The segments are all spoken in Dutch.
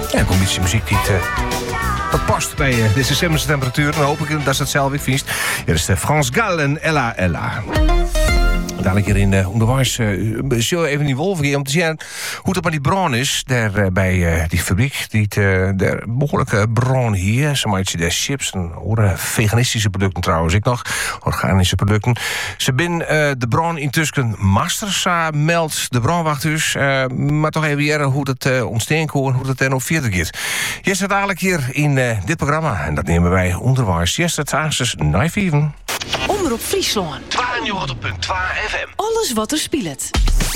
Ja, een beetje muziek die dat past bij deze zomerse temperatuur. Dan hoop ik dat ze het zelf weer viest. Hier is Frans Gal en Ella Ella. Dadelijk hier in onderwijs zullen we even in Wolvergeen om te zien hoe het met die bron is. Daar bij die fabriek. Die de behoorlijke bron hier. Ze maken de chips en veganistische producten trouwens. Ik nog organische producten. Ze binnen de bron intussen masters meldt de bronwacht dus. Maar toch even weer hoe het ontstaan kon en hoe het er nog verder gaat. Je staat dadelijk hier in dit programma. En dat nemen wij onderwijs. Yes, het is 9-5. Omroep Friesland. 92.2 FM. Alles wat er speelt.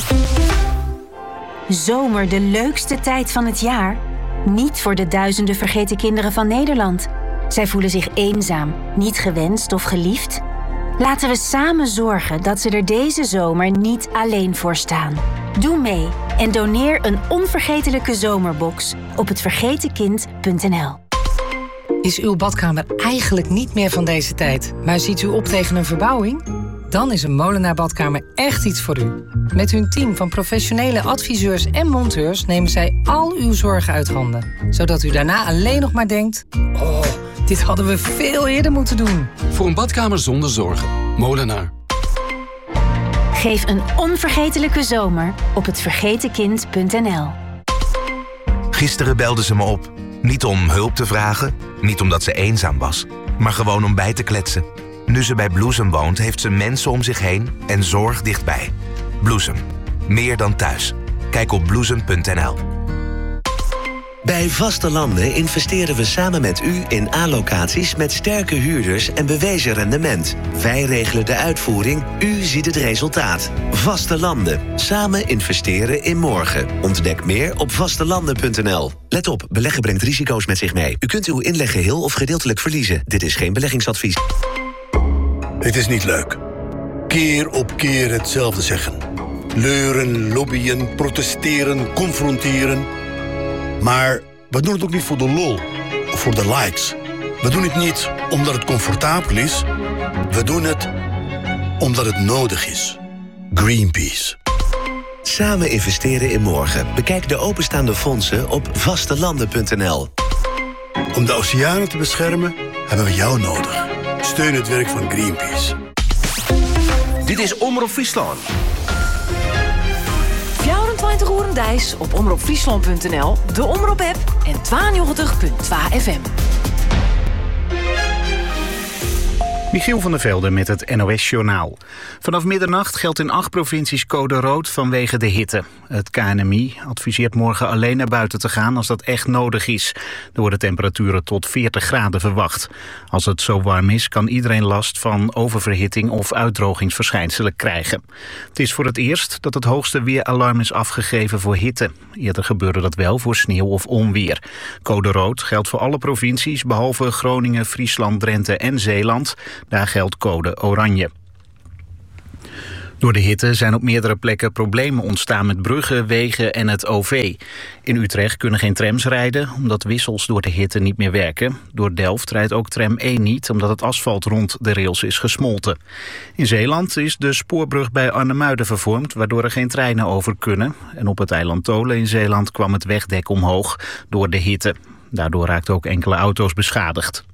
Zomer, de leukste tijd van het jaar? Niet voor de duizenden vergeten kinderen van Nederland. Zij voelen zich eenzaam, niet gewenst of geliefd. Laten we samen zorgen dat ze er deze zomer niet alleen voor staan. Doe mee en doneer een onvergetelijke zomerbox op hetvergetenkind.nl. Is uw badkamer eigenlijk niet meer van deze tijd, maar ziet u op tegen een verbouwing? Dan is een Molenaar badkamer echt iets voor u. Met hun team van professionele adviseurs en monteurs nemen zij al uw zorgen uit handen. Zodat u daarna alleen nog maar denkt: oh, dit hadden we veel eerder moeten doen. Voor een badkamer zonder zorgen. Molenaar. Geef een onvergetelijke zomer op hetvergetenkind.nl. Gisteren belde ze me op. Niet om hulp te vragen, niet omdat ze eenzaam was, maar gewoon om bij te kletsen. Nu ze bij Bloesem woont, heeft ze mensen om zich heen en zorg dichtbij. Bloesem. Meer dan thuis. Kijk op bloesem.nl. Bij Vaste Landen investeren we samen met u in A-locaties met sterke huurders en bewezen rendement. Wij regelen de uitvoering, u ziet het resultaat. Vaste Landen. Samen investeren in morgen. Ontdek meer op vastelanden.nl. Let op, beleggen brengt risico's met zich mee. U kunt uw inleg geheel of gedeeltelijk verliezen. Dit is geen beleggingsadvies. Het is niet leuk. Keer op keer hetzelfde zeggen. Leuren, lobbyen, protesteren, confronteren. Maar we doen het ook niet voor de lol of voor de likes. We doen het niet omdat het comfortabel is. We doen het omdat het nodig is. Greenpeace. Samen investeren in morgen. Bekijk de openstaande fondsen op vastelanden.nl. Om de oceanen te beschermen hebben we jou nodig. Steun het werk van Greenpeace. Dit is Omroep Friesland. 24 Oerendijs op omroepfriesland.nl, de Omroep-app en 92.2 FM. Michiel van der Velde met het NOS-journaal. Vanaf middernacht geldt in 8 provincies code rood vanwege de hitte. Het KNMI adviseert morgen alleen naar buiten te gaan als dat echt nodig is. Er worden temperaturen tot 40 graden verwacht. Als het zo warm is, kan iedereen last van oververhitting of uitdrogingsverschijnselen krijgen. Het is voor het eerst dat het hoogste weeralarm is afgegeven voor hitte. Eerder gebeurde dat wel voor sneeuw of onweer. Code rood geldt voor alle provincies behalve Groningen, Friesland, Drenthe en Zeeland. Daar geldt code oranje. Door de hitte zijn op meerdere plekken problemen ontstaan met bruggen, wegen en het OV. In Utrecht kunnen geen trams rijden omdat wissels door de hitte niet meer werken. Door Delft rijdt ook tram 1 niet omdat het asfalt rond de rails is gesmolten. In Zeeland is de spoorbrug bij Arnemuiden vervormd waardoor er geen treinen over kunnen. En op het eiland Tolen in Zeeland kwam het wegdek omhoog door de hitte. Daardoor raakten ook enkele auto's beschadigd.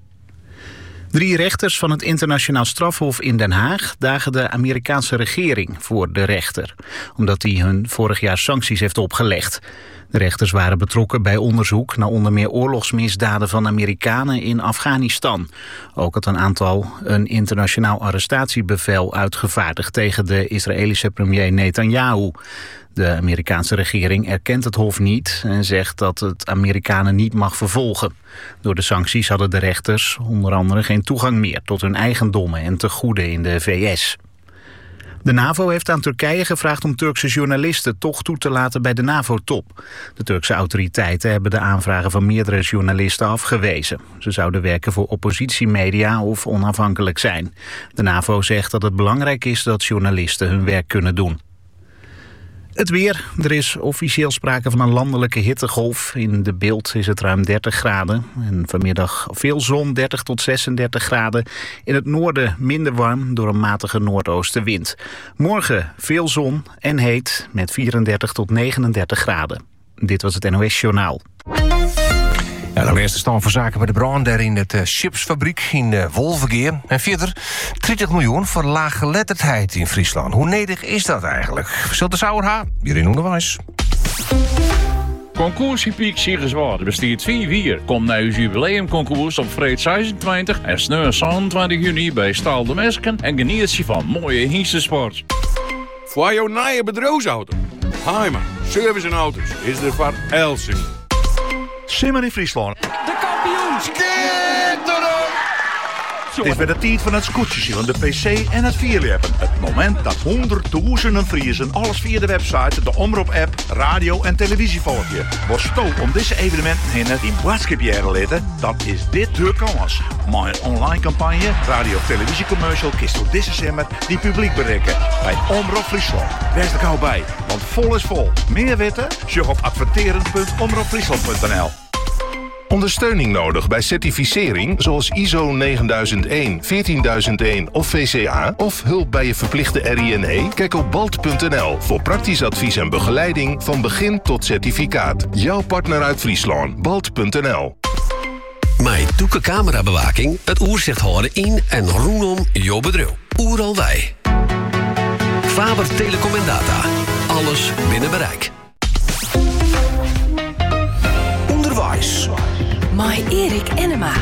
3 rechters van het internationaal strafhof in Den Haag dagen de Amerikaanse regering voor de rechter, omdat die hun vorig jaar sancties heeft opgelegd. De rechters waren betrokken bij onderzoek naar onder meer oorlogsmisdaden van Amerikanen in Afghanistan. Ook had een aantal een internationaal arrestatiebevel uitgevaardigd tegen de Israëlische premier Netanyahu. De Amerikaanse regering erkent het hof niet en zegt dat het Amerikanen niet mag vervolgen. Door de sancties hadden de rechters onder andere geen toegang meer tot hun eigendommen en tegoeden in de VS. De NAVO heeft aan Turkije gevraagd om Turkse journalisten toch toe te laten bij de NAVO-top. De Turkse autoriteiten hebben de aanvragen van meerdere journalisten afgewezen. Ze zouden werken voor oppositiemedia of onafhankelijk zijn. De NAVO zegt dat het belangrijk is dat journalisten hun werk kunnen doen. Het weer. Er is officieel sprake van een landelijke hittegolf. In de Beeld is het ruim 30 graden. En vanmiddag veel zon, 30 tot 36 graden. In het noorden minder warm door een matige noordoostenwind. Morgen veel zon en heet met 34 tot 39 graden. Dit was het NOS Journaal. Ja, de laatste stand van zaken bij de brand daar in het chipsfabriek in Wolvergeer. En verder 30 miljoen voor laaggeletterdheid in Friesland. Hoe nedig is dat eigenlijk? Verzult de Sauerha, hier in Onderwijs. Concoursie Siegerswaard bestaat 4 jaar. Kom naar uw jubileumconcours op vrijdag 26 en sneu 27 juni bij Staal de Mesken en geniet je van mooie Hiesensport. Voor jouw nieuwe bedrijfsauto. Heimer, service en auto's is er voor Elsing. Simmer in Friesland. De kampioen! Schitterend! Het is bij de tijd van het scootjesje van de PC en het vierleppen. Het moment dat honderdduizenden Friesen alles via de website, de Omroep-app, radio en televisie volgen. Wordt stoot om deze evenementen heen in boodschapjaren letten, dan is dit de kans. Maar een online campagne, radio- of televisiecommercial, kiest door deze zomer die publiek bereiken. Bij Omroep Friesland. Wees er gauw bij, want vol is vol. Meer weten? Zoek op adverteren.omroepfriesland.nl. Ondersteuning nodig bij certificering zoals ISO 9001, 14001 of VCA of hulp bij je verplichte RINE? Kijk op balt.nl voor praktisch advies en begeleiding van begin tot certificaat. Jouw partner uit Friesland, balt.nl. Met doeke camerabewaking het oerzicht houden in en rondom jouw bedrijf. Oeral wij. Faber Telecom en Data. Alles binnen bereik. Onderwijs. My Erik Enema.